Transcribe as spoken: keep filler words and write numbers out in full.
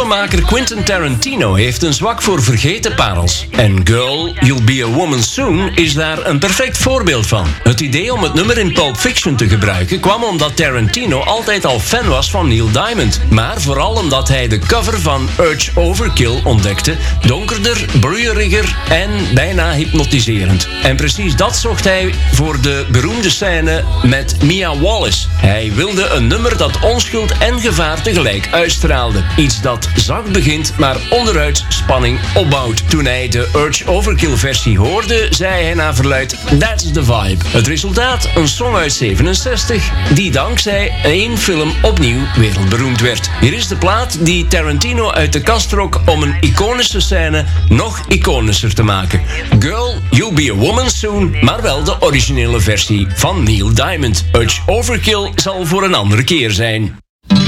filmmaker Quentin Tarantino heeft een zwak voor vergeten parels. En Girl, You'll Be a Woman Soon is daar een perfect voorbeeld van. Het idee om het nummer in Pulp Fiction te gebruiken kwam omdat Tarantino altijd al fan was van Neil Diamond. Maar vooral omdat hij de cover van Urge Overkill ontdekte. Donkerder, broeieriger en bijna hypnotiserend. En precies dat zocht hij voor de beroemde scène met Mia Wallace. Hij wilde een nummer dat onschuld en gevaar tegelijk uitstraalde. Iets dat zacht begint, maar onderuit spanning opbouwt. Toen hij de Urge Overkill versie hoorde, zei hij na verluid: That's the vibe. Het resultaat? Een song uit zevenenzestig die dankzij één film opnieuw wereldberoemd werd. Hier is de plaat die Tarantino uit de kast trok om een iconische scène nog iconischer te maken. Girl, You'll Be a Woman Soon, maar wel de originele versie van Neil Diamond. Urge Overkill zal voor een andere keer zijn.